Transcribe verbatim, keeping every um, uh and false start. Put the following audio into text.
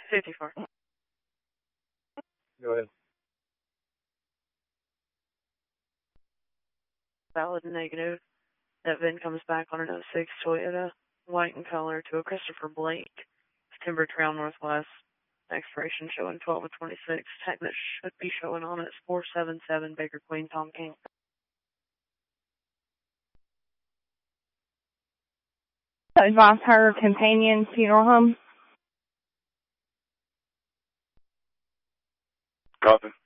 fifty-four. Go ahead. Valid negative. That V I N comes back on an oh six Toyota, white in color, to a Christopher Blake, Timber Trail Northwest. Expiration showing twelve of twenty-six. Tag that should be showing on it is four seven seven Baker Queen Tonkin. Advise her companion funeral home. Copy.